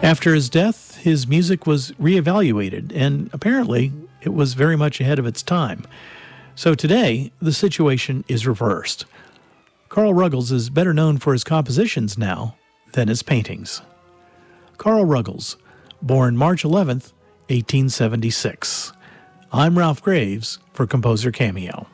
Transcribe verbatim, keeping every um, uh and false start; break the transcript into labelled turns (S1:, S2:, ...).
S1: After his death, his music was reevaluated, and apparently it was very much ahead of its time. So today, the situation is reversed. Carl Ruggles is better known for his compositions now than his paintings. Carl Ruggles, born March eleventh, eighteen seventy-six. I'm Ralph Graves for Composer Cameo.